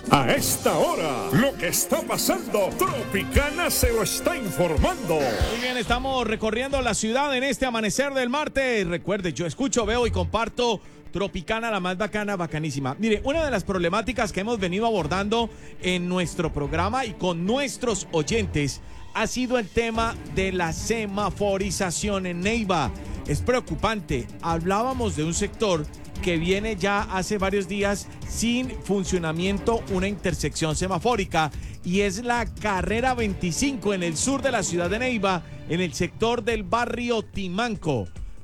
A esta hora, lo que está pasando, Tropicana se lo está informando. Muy bien, estamos recorriendo la ciudad en este amanecer del martes. Recuerde, yo escucho, veo y comparto Tropicana, la más bacana, bacanísima. Mire, una de las problemáticas que hemos venido abordando en nuestro programa y con nuestros oyentes ha sido el tema de la semaforización en Neiva. Es preocupante. Hablábamos de un sector que viene ya hace varios días sin funcionamiento una intersección semafórica, y es la carrera 25 en el sur de la ciudad de Neiva, en el sector del barrio Timanco.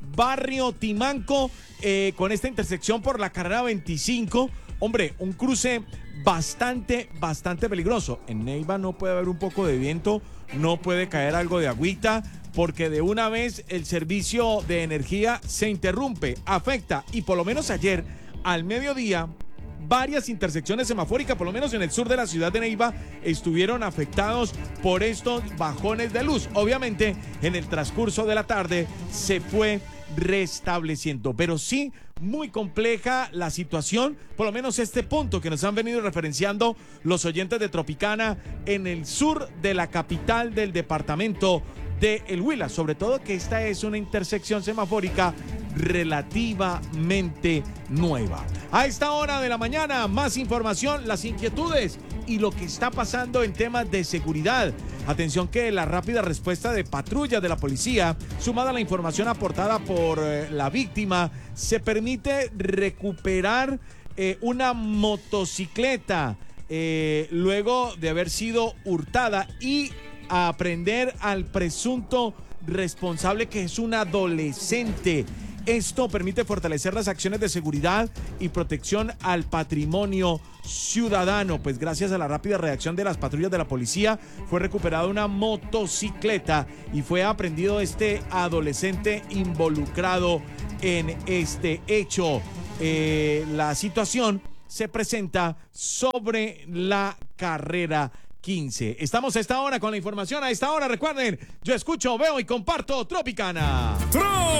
Con esta intersección por la carrera 25, hombre, un cruce bastante peligroso. En Neiva no puede haber un poco de viento, no puede caer algo de agüita, porque de una vez el servicio de energía se interrumpe, afecta, y por lo menos ayer al mediodía varias intersecciones semafóricas, por lo menos en el sur de la ciudad de Neiva, estuvieron afectados por estos bajones de luz. Obviamente en el transcurso de la tarde se fue restableciendo, pero sí muy compleja la situación, por lo menos este punto que nos han venido referenciando los oyentes de Tropicana en el sur de la capital del departamento de El Huila, sobre todo que esta es una intersección semafórica relativamente nueva. A esta hora de la mañana, más información, las inquietudes y lo que está pasando en temas de seguridad. Atención que la rápida respuesta de patrullas de la policía, sumada a la información aportada por la víctima, se permite recuperar una motocicleta luego de haber sido hurtada, y a aprender al presunto responsable, que es un adolescente. Esto permite fortalecer las acciones de seguridad y protección al patrimonio ciudadano. Pues gracias a la rápida reacción de las patrullas de la policía fue recuperada una motocicleta y fue aprendido este adolescente involucrado en este hecho. La situación se presenta sobre la carrera 15. Estamos a esta hora con la información. A esta hora, recuerden, yo escucho, veo y comparto Tropicana.